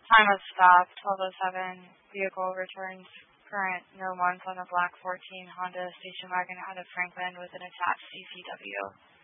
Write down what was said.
Time of stop, 12:07. Vehicle returns current near 1 on a black 14 Honda station wagon out of Franklin with an attached CCW.